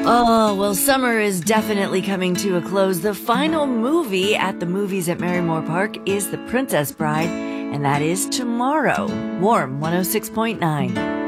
Oh, well, summer is definitely coming to a close. The final movie at the movies at Merrymore Park is The Princess Bride, and that is tomorrow. Warm 106.9.